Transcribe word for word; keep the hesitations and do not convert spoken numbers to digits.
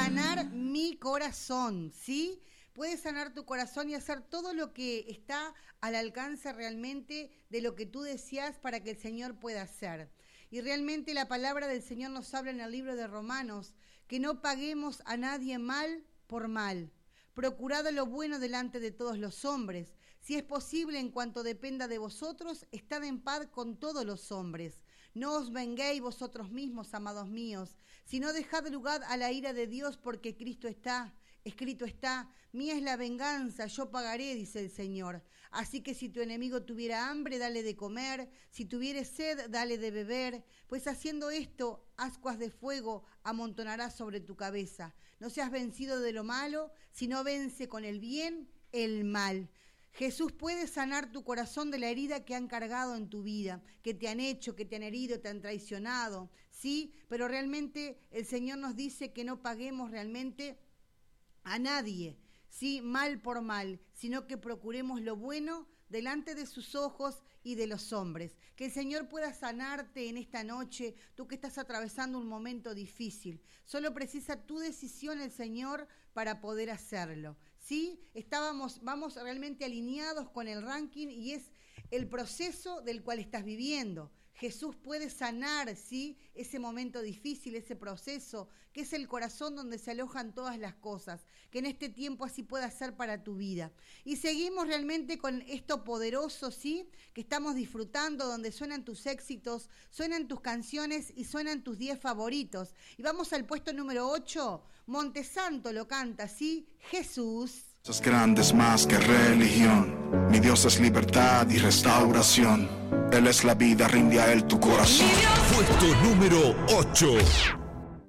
sanar mi corazón, ¿sí? Puede sanar tu corazón y hacer todo lo que está al alcance realmente de lo que tú deseas para que el Señor pueda hacer. Y realmente la palabra del Señor nos habla en el libro de Romanos, que no paguemos a nadie mal por mal. Procurad lo bueno delante de todos los hombres. Si es posible, en cuanto dependa de vosotros, estad en paz con todos los hombres. No os venguéis vosotros mismos, amados míos, sino dejad lugar a la ira de Dios, porque Cristo está, escrito está, mía es la venganza, yo pagaré, dice el Señor. Así que si tu enemigo tuviera hambre, dale de comer, si tuviere sed, dale de beber, pues haciendo esto, ascuas de fuego amontonarás sobre tu cabeza. No seas vencido de lo malo, sino vence con el bien el mal. Jesús puede sanar tu corazón de la herida que han cargado en tu vida, que te han hecho, que te han herido, te han traicionado, ¿sí? Pero realmente el Señor nos dice que no paguemos realmente a nadie, ¿sí? Mal por mal, sino que procuremos lo bueno delante de sus ojos y de los hombres. Que el Señor pueda sanarte en esta noche, tú que estás atravesando un momento difícil. Solo precisa tu decisión el Señor para poder hacerlo, ¿sí? Estábamos, vamos realmente alineados con el ranking y es el proceso del cual estás viviendo. Jesús puede sanar, ¿sí?, ese momento difícil, ese proceso, que es el corazón donde se alojan todas las cosas, que en este tiempo así pueda ser para tu vida. Y seguimos realmente con esto poderoso, ¿sí?, que estamos disfrutando, donde suenan tus éxitos, suenan tus canciones y suenan tus diez favoritos. Y vamos al puesto número ocho, Montesanto lo canta, ¿sí?, Jesús. Es grande, es más que religión. Mi Dios es libertad y restauración. Él es la vida, rinde a Él tu corazón. Puesto número ocho.